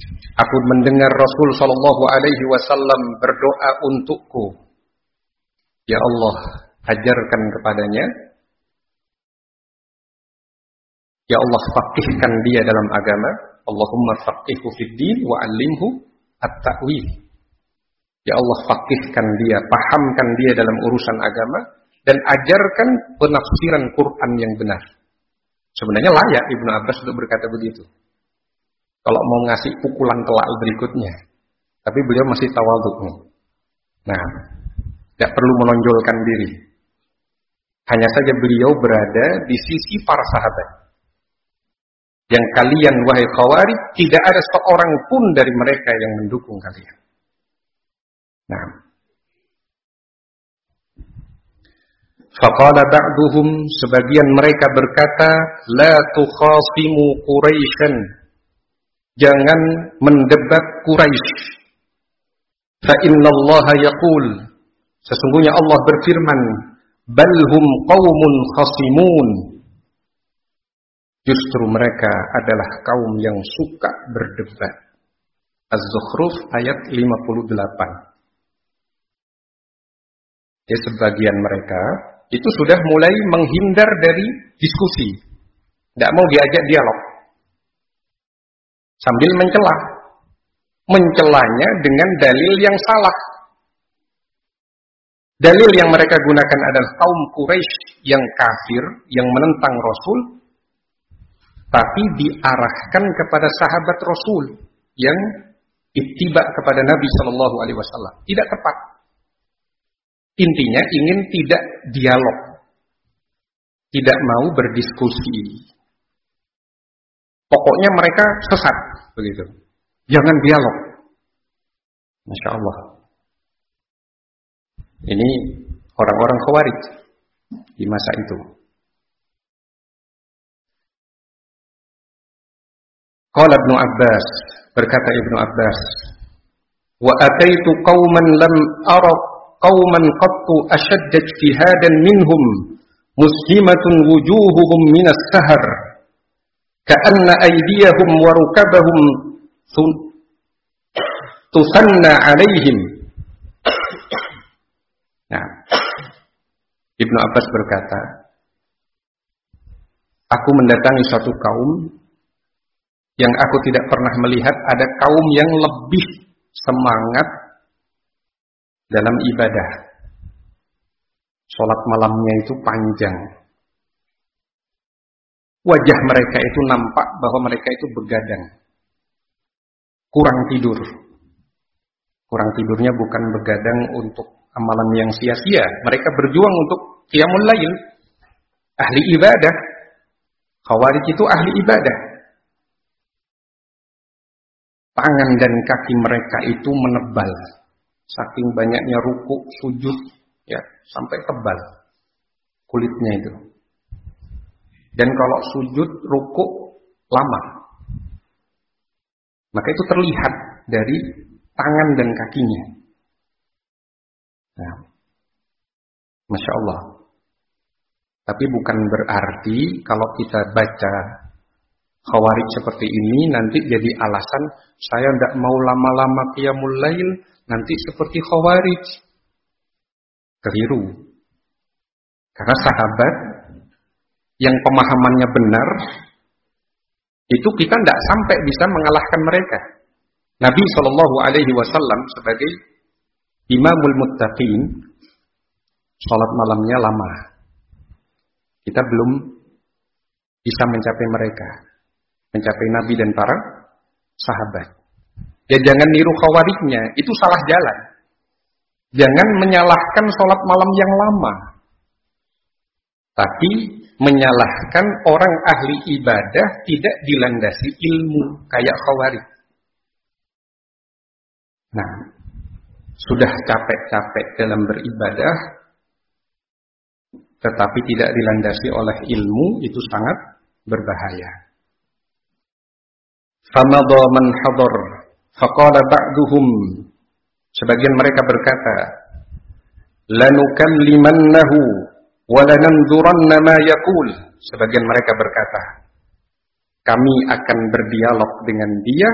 Aku mendengar Rasul sallallahu alaihi wasallam berdoa untukku. Ya Allah, ajarkan kepadanya. Ya Allah, faqihkan dia dalam agama. Allahumma faqihhu fid din wa 'allimhu at-ta'wil. Ya Allah, faqihkan dia, pahamkan dia dalam urusan agama dan ajarkan penafsiran Quran yang benar. Sebenarnya layak Ibnu Abbas untuk berkata begitu. Kalau mau ngasih pukulan telak berikutnya. Tapi beliau masih tawadhu nih. Nah, tidak perlu menonjolkan diri. Hanya saja beliau berada di sisi para sahabat. Yang kalian, wahai Khawarij, tidak ada seorang pun dari mereka yang mendukung kalian. Nah. Faqala ba'duhum, sebagian mereka berkata, la tukhasimu Quraisyan. Jangan mendebat Quraisy. Fa innallaha yaqul, sesungguhnya Allah berfirman, balhum qaumun khasimun. Justru mereka adalah kaum yang suka berdebat. Az-Zukhruf ayat 58. Ya, sebagian mereka itu sudah mulai menghindar dari diskusi. Tidak mau diajak dialog. Sambil mencela. Mencelanya dengan dalil yang salah. Dalil yang mereka gunakan adalah kaum Quraisy yang kafir, yang menentang Rasul, tapi diarahkan kepada sahabat Rasul yang ittiba kepada Nabi Shallallahu Alaihi Wasallam. Tidak tepat. Intinya ingin tidak dialog, tidak mau berdiskusi. Pokoknya mereka sesat, begitu. Jangan dialog. Masya Allah. Ini orang-orang Khawarij di masa itu. Qala Ibnu Abbas, berkata Ibnu Abbas, wa ataitu qauman lam ara qauman qattu ashadda ijtihadan minhum muslimatun wujuhuhum minas sahar ka'anna aydiyahum wa rukabahum tusanna alaihim. Nah, Ibnu Abbas berkata, aku mendatangi suatu kaum yang aku tidak pernah melihat ada kaum yang lebih semangat dalam ibadah. Sholat malamnya itu panjang. Wajah mereka itu nampak bahwa mereka itu begadang. Kurang tidur. Kurang tidurnya bukan begadang untuk amalan yang sia-sia. Mereka berjuang untuk qiyamul lail. Ahli ibadah. Khawarij itu ahli ibadah. Tangan dan kaki mereka itu menebal. Saking banyaknya rukuk, sujud, ya, sampai tebal kulitnya itu. Dan kalau sujud, rukuk lama. Maka itu terlihat dari tangan dan kakinya. Nah, Masya Allah. Tapi bukan berarti kalau kita baca Khawarij seperti ini nanti jadi alasan saya tidak mau lama-lama qiyamul lail nanti seperti Khawarij. Keliru. Karena sahabat yang pemahamannya benar itu kita tidak sampai bisa mengalahkan mereka. Nabi Shallallahu Alaihi Wasallam sebagai imamul muttaqin sholat malamnya lama. Kita belum bisa mencapai mereka, mencapai Nabi dan para sahabat. Ya jangan niru Khawarijnya, itu salah jalan. Jangan menyalahkan sholat malam yang lama, tapi menyalahkan orang ahli ibadah tidak dilandasi ilmu kayak Khawarij. Nah, sudah capek-capek dalam beribadah, tetapi tidak dilandasi oleh ilmu, itu sangat berbahaya. Famadha man hadar, faqala ba'duhum, sebagian mereka berkata, lanukallimannahu wa lananzuranna ma yaqul. Sebagian mereka berkata, kami akan berdialog dengan dia